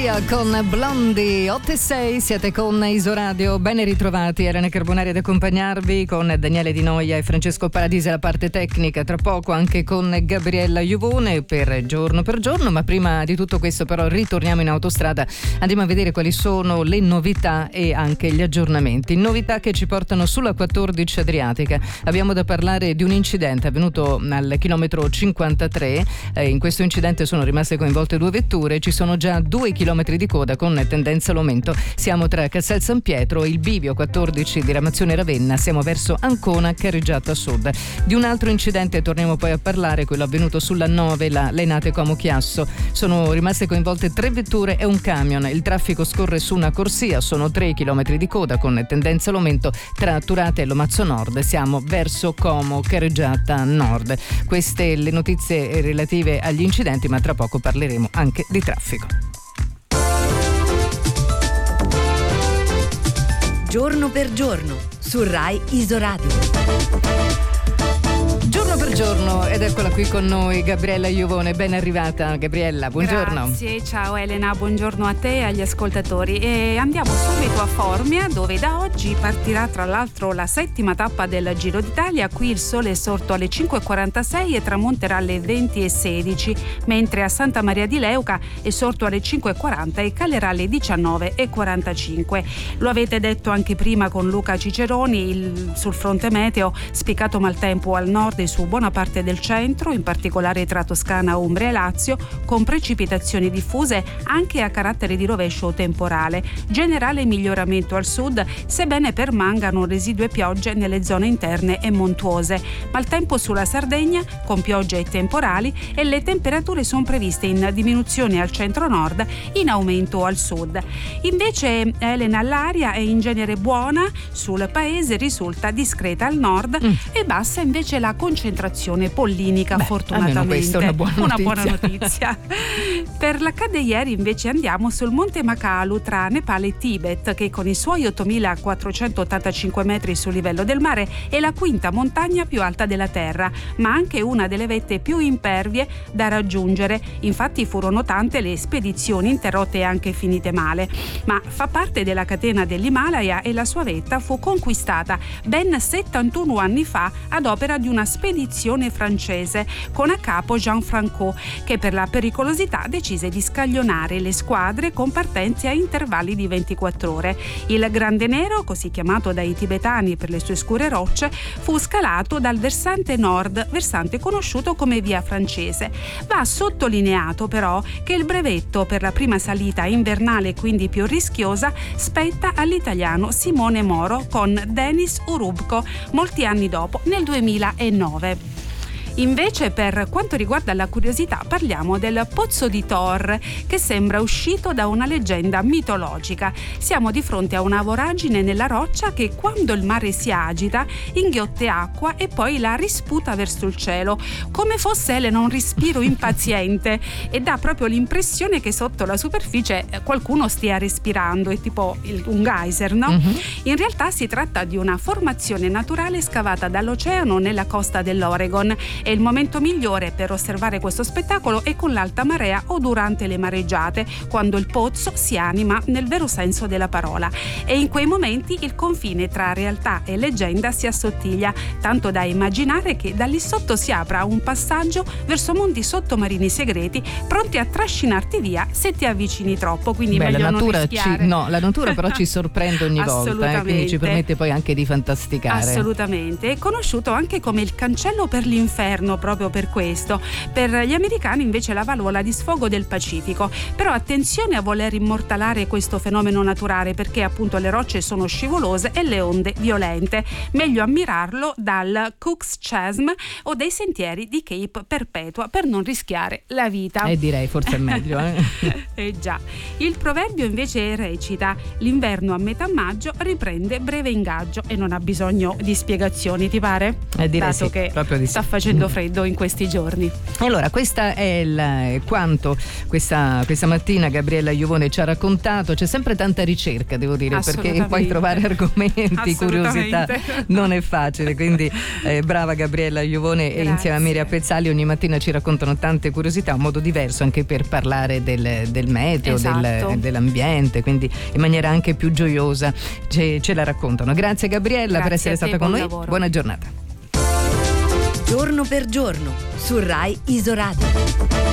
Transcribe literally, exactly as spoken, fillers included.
Sia con Blondie. Otto e sei, siete con Isoradio, ben ritrovati. Elena Carbonari ad accompagnarvi, con Daniele Di Noia e Francesco Paradisi alla parte tecnica, tra poco anche con Gabriella Iuvone per Giorno per Giorno. Ma prima di tutto questo però ritorniamo in autostrada, andiamo a vedere quali sono le novità e anche gli aggiornamenti. Novità che ci portano sulla quattordici Adriatica. Abbiamo da parlare di un incidente avvenuto al chilometro cinquantatré. Eh, in questo incidente sono rimaste coinvolte due vetture, ci sono già due chilometri di coda con tendenza all'aumento. Siamo tra Castel San Pietro e il bivio quattordici di Ramazione Ravenna, siamo verso Ancona, Carreggiata Sud. Di un altro incidente torniamo poi a parlare, quello avvenuto sulla nove, la Lenate Como Chiasso. Sono rimaste coinvolte tre vetture e un camion. Il traffico scorre su una corsia, sono tre chilometri di coda con tendenza all'aumento tra Turate e Lomazzo Nord, siamo verso Como, Carreggiata Nord. Queste le notizie relative agli incidenti, ma tra poco parleremo anche di traffico. Giorno per giorno su Rai Isoradio. Giorno per giorno, ed eccola qui con noi Gabriella Iuvone, ben arrivata Gabriella, buongiorno. Grazie, ciao Elena, buongiorno a te e agli ascoltatori. E andiamo subito a Formia, dove da oggi partirà tra l'altro la settima tappa del Giro d'Italia. Qui il sole è sorto alle cinque e quarantasei e tramonterà alle venti e sedici, mentre a Santa Maria di Leuca è sorto alle cinque e quaranta e calerà alle diciannove e quarantacinque. Lo avete detto anche prima con Luca Ciceroni, il, sul fronte meteo, spiccato maltempo al nord e su buona parte del centro, in particolare tra Toscana, Umbria e Lazio, con precipitazioni diffuse anche a carattere di rovescio temporale. Generale miglioramento al sud, sebbene permangano residue piogge nelle zone interne e montuose. Maltempo sulla Sardegna, con piogge e temporali, e le temperature sono previste in diminuzione al centro-nord, in aumento al sud. Invece, Elena, l'aria è in genere buona, sul paese risulta discreta al nord mm. e bassa invece la concentrazione pollinica. Beh, fortunatamente questa è una buona una notizia, buona notizia. Per l'accade ieri invece andiamo sul Monte Makalu tra Nepal e Tibet, che con i suoi ottomilaquattrocentottantacinque metri sul livello del mare è la quinta montagna più alta della terra, ma anche una delle vette più impervie da raggiungere. Infatti furono tante le spedizioni interrotte e anche finite male, ma fa parte della catena dell'Himalaya e la sua vetta fu conquistata ben settantuno anni fa ad opera di una spedizione francese con a capo Jean Franco, che per la pericolosità decise di scaglionare le squadre con partenze a intervalli di ventiquattro ore. Il Grande Nero, così chiamato dai tibetani per le sue scure rocce, fu scalato dal versante nord, versante conosciuto come Via Francese. Va sottolineato però che il brevetto per la prima salita invernale, quindi più rischiosa, spetta all'italiano Simone Moro con Denis Urubko molti anni dopo, nel duemilanove. Invece, per quanto riguarda la curiosità, parliamo del Pozzo di Thor, che sembra uscito da una leggenda mitologica. Siamo di fronte a una voragine nella roccia che, quando il mare si agita, inghiotte acqua e poi la risputa verso il cielo, come fosse Elena un respiro impaziente, e dà proprio l'impressione che sotto la superficie qualcuno stia respirando, è tipo un geyser, no? Mm-hmm. In realtà si tratta di una formazione naturale scavata dall'oceano nella costa dell'Oregon. E il momento migliore per osservare questo spettacolo è con l'alta marea o durante le mareggiate, quando il pozzo si anima nel vero senso della parola. E in quei momenti il confine tra realtà e leggenda si assottiglia, tanto da immaginare che da lì sotto si apra un passaggio verso mondi sottomarini segreti, pronti a trascinarti via se ti avvicini troppo. Quindi Beh, meglio la natura non rischiare. Ci, no, la natura però ci sorprende ogni volta, eh, quindi ci permette poi anche di fantasticare. Assolutamente. È conosciuto anche come il cancello per l'inferno, proprio per questo. Per gli americani invece la valvola di sfogo del Pacifico. Però attenzione a voler immortalare questo fenomeno naturale, perché appunto le rocce sono scivolose e le onde violente. Meglio ammirarlo dal Cook's Chasm o dai sentieri di Cape Perpetua per non rischiare la vita. E eh, direi forse è meglio. Eh? eh già. Il proverbio invece recita: l'inverno a metà maggio riprende breve ingaggio, e non ha bisogno di spiegazioni, ti pare? Eh, direi Dato sì, che proprio di sta sì. facendo freddo freddo in questi giorni. Allora, questa è il, quanto questa, questa mattina Gabriella Iovone ci ha raccontato. C'è sempre tanta ricerca, devo dire, perché poi trovare argomenti, curiosità non è facile, quindi eh, brava Gabriella Iovone. E insieme a Miriam Pezzali ogni mattina ci raccontano tante curiosità, un modo diverso anche per parlare del, del meteo, esatto. del, dell'ambiente, quindi in maniera anche più gioiosa ce, ce la raccontano. Grazie Gabriella. Grazie per essere stata con noi. Lavoro. Buona giornata. Giorno per giorno su Rai Isoradio.